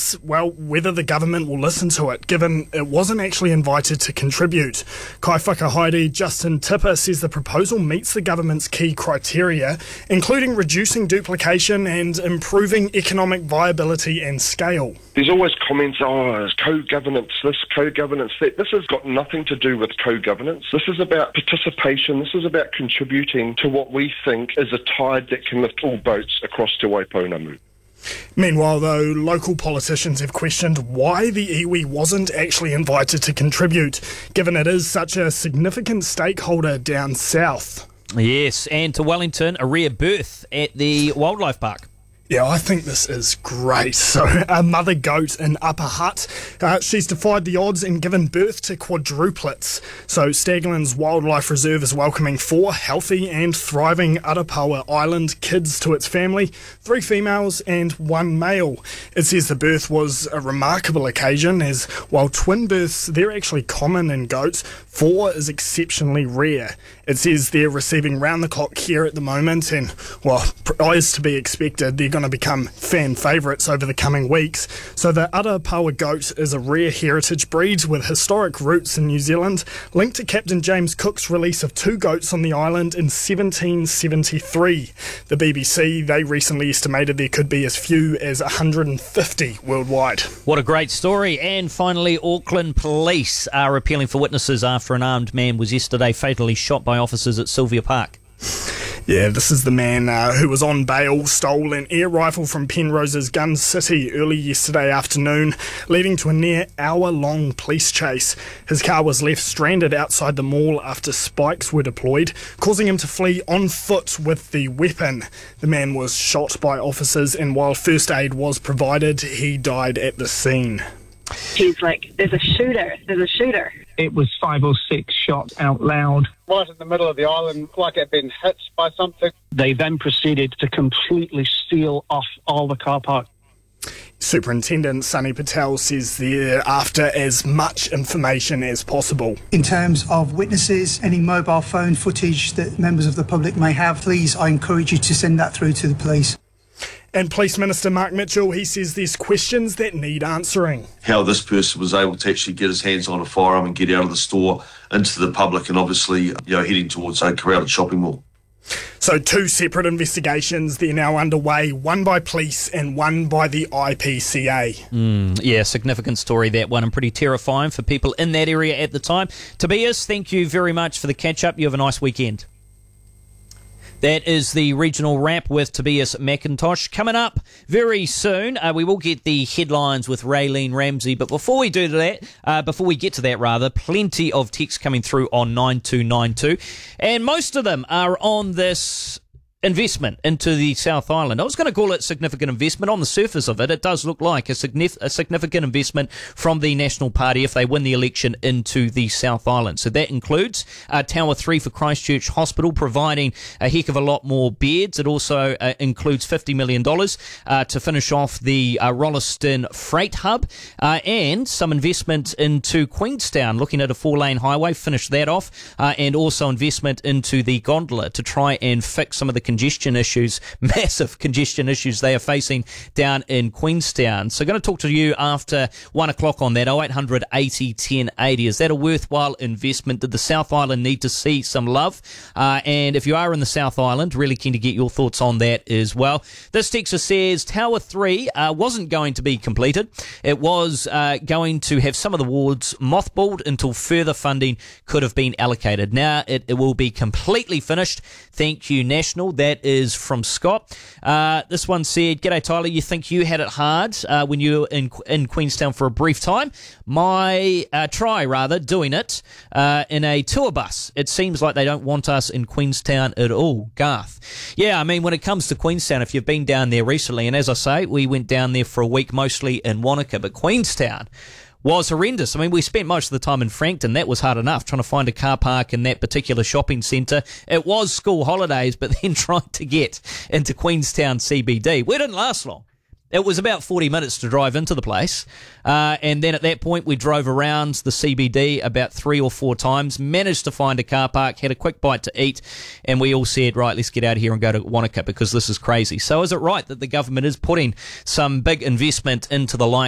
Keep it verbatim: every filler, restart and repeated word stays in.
is, well, whether the government will listen to it, given it wasn't actually invited to contribute. Kai Whakahaere Justin Tipper says the proposal meets the government's key criteria, including reducing duplication and improving economic viability and scale. There's always comments, oh, it's co-governance this, co-governance that. This has got nothing to do with co-governance. This is about participation. This is about contributing to what we think is a tide that can lift all boats across Te Waipounamu. Meanwhile, though, local politicians have questioned why the iwi wasn't actually invited to contribute, given it is such a significant stakeholder down south. Yes, and to Wellington, a rare birth at the wildlife park. Yeah, I think this is great. So, a mother goat in Upper Hutt, uh, she's defied the odds and given birth to quadruplets. So, Staglands Wildlife Reserve is welcoming four healthy and thriving Arapawa Island kids to its family, three females and one male. It says the birth was a remarkable occasion, as while twin births, they're actually common in goats, four is exceptionally rare. It says they're receiving round-the-clock care at the moment, and, well, as to be expected, they're going to become fan favourites over the coming weeks. So the Arapawa goat is a rare heritage breed with historic roots in New Zealand, linked to Captain James Cook's release of two goats on the island in seventeen seventy-three. The B B C, they recently estimated there could be as few as one hundred fifty worldwide. What a great story. And finally, Auckland Police are appealing for witnesses after an armed man was yesterday fatally shot by officers at Sylvia Park. Yeah, this is the man uh, who was on bail, stole an air rifle from Penrose's Gun City early yesterday afternoon, leading to a near hour-long police chase. His car was left stranded outside the mall after spikes were deployed, causing him to flee on foot with the weapon. The man was shot by officers, and while first aid was provided, he died at the scene. He's like, there's a shooter, there's a shooter. It was five or six shots out loud. Right in the middle of the island, like it had been hit by something. They then proceeded to completely seal off all the car park. Superintendent Sunny Patel says they're after as much information as possible. In terms of witnesses, any mobile phone footage that members of the public may have, please, I encourage you to send that through to the police. And Police Minister Mark Mitchell, he says there's questions that need answering. How this person was able to actually get his hands on a firearm and get out of the store into the public and obviously, you know, heading towards a crowded shopping mall. So two separate investigations, they're now underway, one by police and one by the I P C A. Mm, yeah, significant story, that one, and pretty terrifying for people in that area at the time. Tobias, thank you very much for the catch-up. You have a nice weekend. That is the regional wrap with Tobias McIntosh. Coming up very soon, uh, we will get the headlines with Raylene Ramsey. But before we do that, uh, before we get to that rather, plenty of texts coming through on nine two nine two. And most of them are on this investment into the South Island. I was going to call it significant investment. On the surface of it, it does look like a, signif- a significant investment from the National Party if they win the election into the South Island. So that includes uh, Tower three for Christchurch Hospital, providing a heck of a lot more beds. It also uh, includes fifty million dollars uh, to finish off the uh, Rolleston Freight Hub uh, and some investment into Queenstown, looking at a four-lane highway, finish that off, uh, and also investment into the gondola to try and fix some of the congestion issues, massive congestion issues they are facing down in Queenstown. So going to talk to you after one o'clock on that. oh eight hundred eighty ten eighty. Is that a worthwhile investment? Did the South Island need to see some love? Uh, and if you are in the South Island, really keen to get your thoughts on that as well. This texter says Tower three uh, wasn't going to be completed. It was uh, going to have some of the wards mothballed until further funding could have been allocated. Now it, it will be completely finished. Thank you, National. That is from Scott. Uh, this one said, G'day Tyler, you think you had it hard uh, when you were in, in Queenstown for a brief time? My, uh, try rather, doing it uh, in a tour bus. It seems like they don't want us in Queenstown at all. Garth. Yeah, I mean, when it comes to Queenstown, if you've been down there recently, and as I say, we went down there for a week, mostly in Wanaka, but Queenstown was horrendous. I mean, we spent most of the time in Frankton. That was hard enough, trying to find a car park in that particular shopping centre. It was school holidays, but then trying to get into Queenstown C B D. We didn't last long. It was about forty minutes to drive into the place. Uh, and then at that point, we drove around the C B D about three or four times, managed to find a car park, had a quick bite to eat, and we all said, right, let's get out of here and go to Wanaka because this is crazy. So is it right that the government is putting some big investment into the line?